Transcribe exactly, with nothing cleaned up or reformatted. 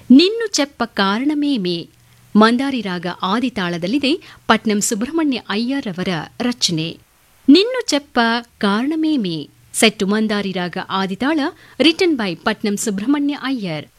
ನಿನ್ನು ಚೆಪ್ಪ ಕಾರಣಮೇಮೆ ಮಂದಾರಿ ರಾಗ ಆದಿತಾಳದಲ್ಲಿದೆ. ಪಟ್ನಂ ಸುಬ್ರಹ್ಮಣ್ಯ ಅಯ್ಯರ್ ಅವರ ರಚನೆ. ನಿನ್ನು ಚೆಪ್ಪ ಕಾರಣಮೇಮೆ ಸೆಟ್ಟು ಮಂದಾರಿ ರಾಗ ಆದಿತಾಳ ರಿಟನ್ ಬೈ ಪಟ್ನಂ ಸುಬ್ರಹ್ಮಣ್ಯ ಅಯ್ಯರ್.